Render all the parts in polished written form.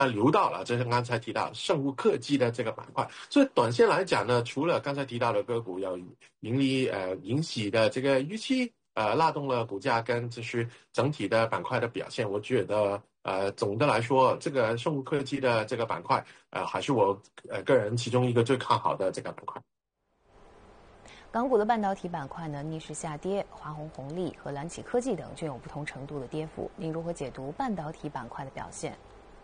流到了就是刚才提到生物科技的这个板块。所以短线来讲呢，除了刚才提到的个股有盈利引起的这个预期，拉动了股价跟就是整体的板块的表现，我觉得总的来说，这个生物科技的这个板块还是我个人其中一个最看好的这个板块。 港股的半导体板块呢逆势下跌，华虹红利和蓝启科技等均有不同程度的跌幅。您如何解读半导体板块的表现？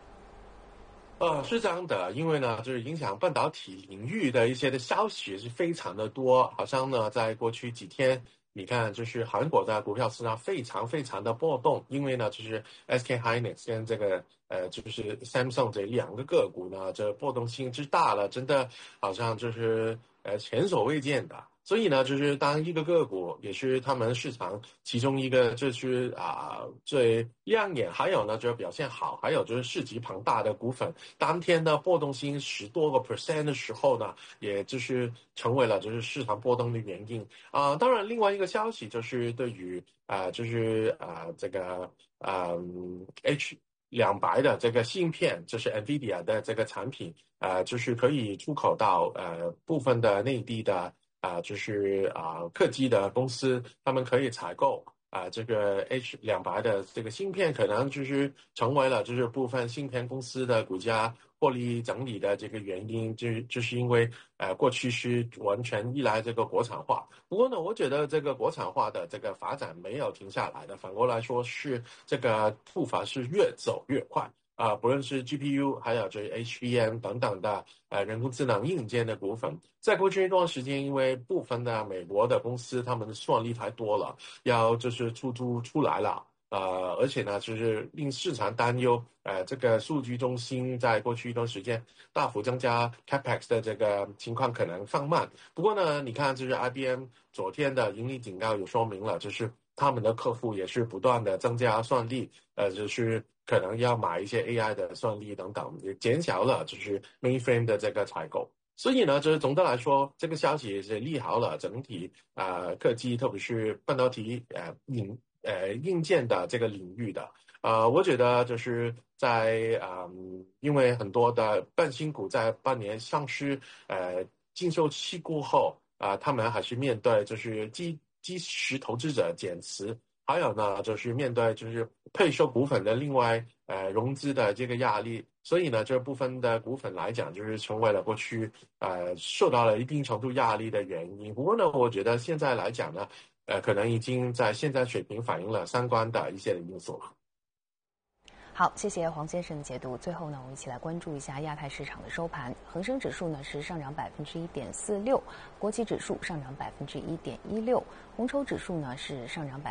是这样的，因为呢，就是影响半导体领域的一些的消息是非常的多，好像呢，在过去几天，你看，就是韩国的股票市场非常非常的波动，因为呢，就是 SK Hynix 跟这个就是 Samsung 这两个个股呢，这波动性之大了，真的好像就是前所未见的。所以呢，就是当一个个股也是他们市场其中一个就是最亮眼，还有呢就是表现好，还有就是市值庞大的股份，当天的波动性10多个% 的时候呢，也就是成为了就是市场波动的原因当然，另外一个消息就是对于这个H200的这个芯片，就是 NVIDIA 的这个产品，就是可以出口到部分的内地的科技的公司，他们可以采购这个 H200的这个芯片，可能就是成为了就是部分芯片公司的股价获利整理的这个原因，就是因为过去是完全依赖这个国产化。不过呢，我觉得这个国产化的这个发展没有停下来的，反过来说是这个步伐是越走越快。不论是 GPU 还有就是 HBM 等等的人工智能硬件的股份，在过去一段时间，因为部分的美国的公司他们的算力太多了，要就是出租出来了。而且呢，就是令市场担忧，这个数据中心在过去一段时间大幅增加 capex 的这个情况可能放慢。不过呢，你看，就是 IBM 昨天的盈利警告有说明了，就是他们的客户也是不断的增加算力，就是可能要买一些 AI 的算力等等，也减小了就是 mainframe 的这个采购。所以呢，就是总的来说，这个消息也是利好了整体科技，特别是半导体硬件的这个领域的。我觉得就是在因为很多的半新股在半年上市禁售期过后他们还是面对就是基石投资者减持，还有呢就是面对就是配售股份的另外融资的这个压力，所以呢这部分的股份来讲，就是成为了过去受到了一定程度压力的原因。不过呢，我觉得现在来讲呢。可能已经在现在水平反映了相关的一些的因素了。 好，谢谢黄先生的解读。最后呢，我们一起来关注一下亚太市场的收盘。恒生指数呢是上涨1.46%，国企指数上涨1.16%，红筹指数呢是上涨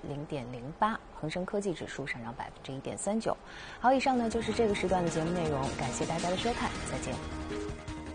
0.08%，恒生科技指数上涨1.39%。好，以上呢就是这个时段的节目内容，感谢大家的收看，再见。